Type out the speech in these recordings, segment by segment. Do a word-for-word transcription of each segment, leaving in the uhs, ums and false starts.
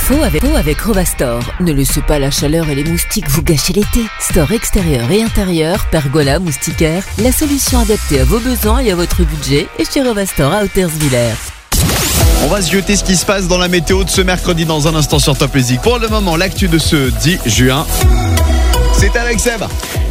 infos avec, avec Rovastore. Ne laissez pas la chaleur et les moustiques vous gâcher l'été. Store extérieur et intérieur, pergola, moustiquaire, la solution adaptée à vos besoins et à votre budget est chez Rovastore à Hauterswiller. On va se jeter ce qui se passe dans la météo de ce mercredi dans un instant sur Top Music. Pour le moment, l'actu de ce dix juin, c'est avec Seb.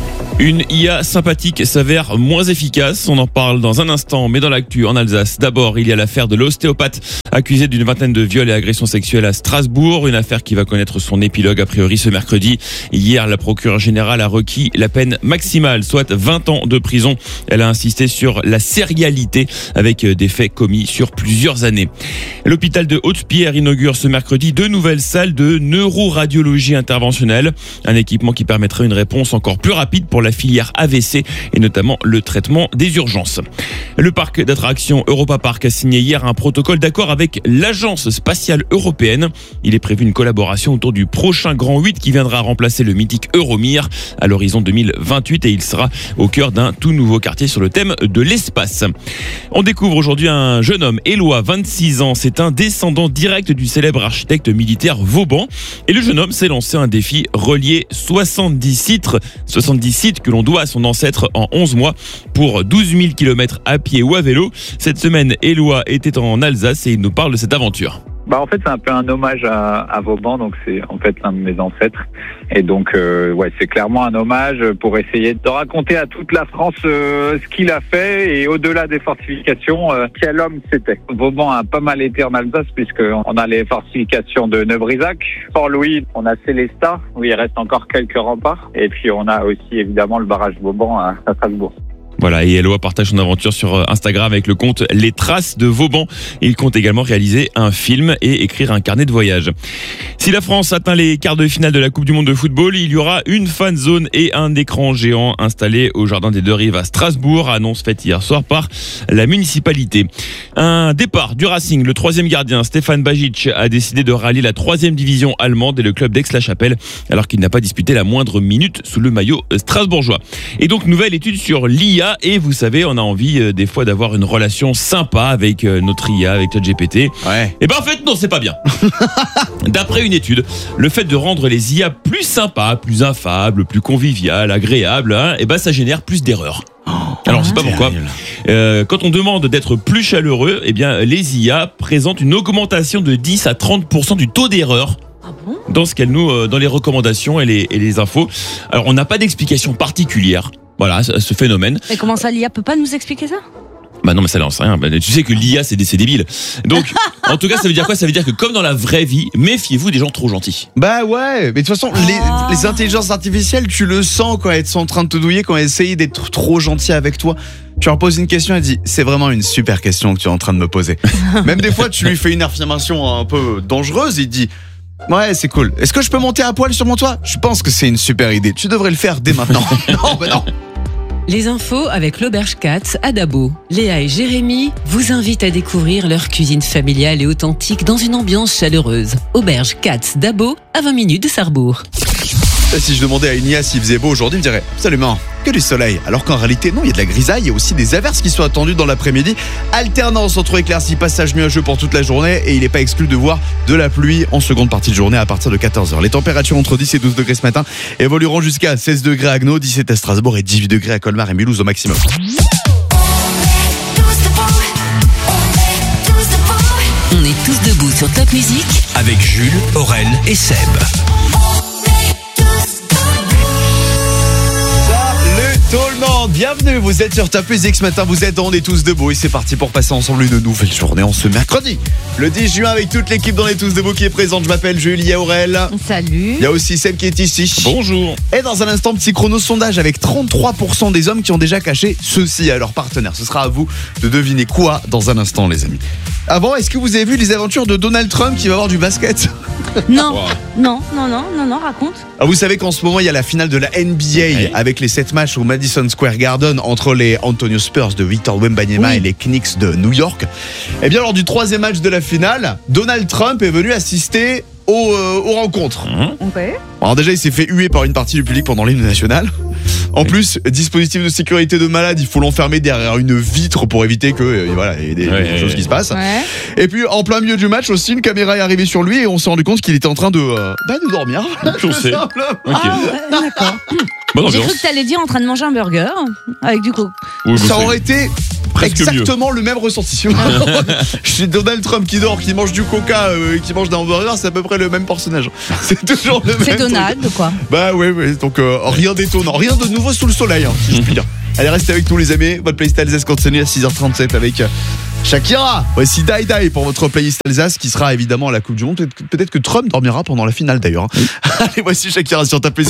Une I A sympathique s'avère moins efficace. On en parle dans un instant, mais dans l'actu en Alsace. D'abord, il y a l'affaire de l'ostéopathe accusé d'une vingtaine de viols et agressions sexuelles à Strasbourg. Une affaire qui va connaître son épilogue a priori ce mercredi. Hier, la procureure générale a requis la peine maximale, soit vingt ans de prison. Elle a insisté sur la sérialité avec des faits commis sur plusieurs années. L'hôpital de Haute-Pierre inaugure ce mercredi deux nouvelles salles de neuroradiologie interventionnelle. Un équipement qui permettrait une réponse encore plus rapide pour la filière A V C et notamment le traitement des urgences. Le parc d'attractions Europa Park a signé hier un protocole d'accord avec l'Agence spatiale européenne. Il est prévu une collaboration autour du prochain Grand huit qui viendra remplacer le mythique Euromir à l'horizon deux mille vingt-huit et il sera au cœur d'un tout nouveau quartier sur le thème de l'espace. On découvre aujourd'hui un jeune homme, Éloi, vingt-six ans. C'est un descendant direct du célèbre architecte militaire Vauban. Et le jeune homme s'est lancé un défi relier soixante-dix sites, soixante-dix sites que l'on doit à son ancêtre en onze mois pour douze mille kilomètres à pied ou à vélo. Cette semaine, Éloi était en Alsace et il nous parle de cette aventure. Bah en fait c'est un peu un hommage à, à Vauban, donc c'est en fait l'un de mes ancêtres et donc euh, ouais c'est clairement un hommage pour essayer de raconter à toute la France euh, ce qu'il a fait et au-delà des fortifications euh, quel homme c'était. Vauban a pas mal été en Alsace puisque on a les fortifications de Neuvrisac, Port-Louis, on a Célestat où il reste encore quelques remparts et puis on a aussi évidemment le barrage Vauban à, à Strasbourg. Voilà, et Éloi partage son aventure sur Instagram avec le compte Les Traces de Vauban. Il compte également réaliser un film et écrire un carnet de voyage. Si la France atteint les quarts de finale de la Coupe du Monde de football, il y aura une fan zone et un écran géant installé au Jardin des Deux Rives à Strasbourg, annonce faite hier soir par la municipalité. Un départ du Racing, le troisième gardien Stefan Bajic a décidé de rallier la troisième division allemande et le club d'Aix-la-Chapelle, alors qu'il n'a pas disputé la moindre minute sous le maillot strasbourgeois. Et donc, nouvelle étude sur l'I A. Et vous savez, on a envie euh, des fois d'avoir une relation sympa avec euh, notre I A, avec ChatGPT. Ouais. Et ben en fait non, c'est pas bien. D'après une étude, le fait de rendre les I A plus sympas, plus affables, plus conviviales, agréables, hein, et ben ça génère plus d'erreurs. Alors, on sait pas pourquoi. Euh, quand on demande d'être plus chaleureux, eh bien les I A présentent une augmentation de dix à trente pour cent du taux d'erreur. Ah bon ? Dans ce qu'elles nous, euh, dans les recommandations et les, et les infos. Alors, on n'a pas d'explication particulière. Voilà, ce phénomène. Mais comment ça, l'I A peut pas nous expliquer ça ? Bah non, mais ça lance rien. Bah, tu sais que l'I A, c'est, c'est débile. Donc, en tout cas, ça veut dire quoi ? Ça veut dire que comme dans la vraie vie, méfiez-vous des gens trop gentils. Bah ouais, mais de toute façon, les, Ah. les intelligences artificielles, tu le sens quand elles sont en train de te douiller, quand elles essayent d'être trop gentilles avec toi. Tu leur poses une question, elle dit, c'est vraiment une super question que tu es en train de me poser. Même des fois, tu lui fais une affirmation un peu dangereuse, il dit, ouais, c'est cool. Est-ce que je peux monter à poil sur mon toit ? Je pense que c'est une super idée. Tu devrais le faire dès maintenant. Non, bah non. Les infos avec l'Auberge Katz à Dabo. Léa et Jérémy vous invitent à découvrir leur cuisine familiale et authentique dans une ambiance chaleureuse. Auberge Katz Dabo, à vingt minutes de Sarrebourg. Si je demandais à une I A s'il faisait beau aujourd'hui, il me dirait absolument que du soleil. Alors qu'en réalité, non, il y a de la grisaille, il y a aussi des averses qui sont attendues dans l'après-midi. Alternance entre éclaircies, passage nuageux pour toute la journée et il n'est pas exclu de voir de la pluie en seconde partie de journée à partir de quatorze heures. Les températures entre dix et douze degrés ce matin évolueront jusqu'à seize degrés à Agno, dix-sept à Strasbourg et dix-huit degrés à Colmar et Mulhouse au maximum. On est tous debout sur Top Music avec Jules, Aurel et Seb. Tout le monde, bienvenue, vous êtes sur Top Music ce matin, vous êtes on est tous debout et c'est parti pour passer ensemble une nouvelle journée en ce mercredi. Le dix juin avec toute l'équipe dans les tous debout qui est présente, je m'appelle Jules, il y a Aurel. Salut. Il y a aussi Seb qui est ici. Bonjour. Et dans un instant, petit chrono sondage avec trente-trois pour cent des hommes qui ont déjà caché ceci à leur partenaire. Ce sera à vous de deviner quoi dans un instant les amis. Avant, est-ce que vous avez vu les aventures de Donald Trump qui va avoir du basket ? Non, Wow. non, non, non, non, non, raconte. Ah, vous savez qu'en ce moment, il y a la finale de la N B A Ouais. avec les sept matchs au Madison Square Garden entre les Antonio Spurs de Victor Wembanyama Oui. et les Knicks de New York. Eh bien, lors du troisième match de la finale, Donald Trump est venu assister aux, euh, aux rencontres. Ouais. Alors déjà, il s'est fait huer par une partie du public pendant l'hymne national. En plus, dispositif de sécurité de malade, il faut l'enfermer derrière une vitre pour éviter que euh, voilà, il y ait des, Ouais, des ouais, choses ouais. qui se passent. Ouais. Et puis en plein milieu du match aussi, une caméra est arrivée sur lui et on s'est rendu compte qu'il était en train de, euh, bah, de dormir. On sait. Simplement. Ok. Ah ouais, d'accord. Bonne J'ai ambiance. cru que t'allais dire en train de manger un burger avec du coup. Oui, bah, Ça c'est- aurait été Presque exactement le même ressenti. Chez Donald Trump qui dort, qui mange du coca, euh, qui mange d'un hamburger, c'est à peu près le même personnage. C'est toujours le même C'est truc. Donald, quoi. Bah ouais, ouais. Donc euh, rien d'étonnant, rien de nouveau sous le soleil, hein, si je puis dire. Allez, restez avec nous les amis. Votre playlist Alsace continue à six heures trente-sept avec euh, Shakira. Voici Die Die pour votre playlist Alsace qui sera évidemment à la Coupe du Monde. Peut-être, peut-être que Trump dormira pendant la finale d'ailleurs. Allez, voici Shakira sur ta playlist.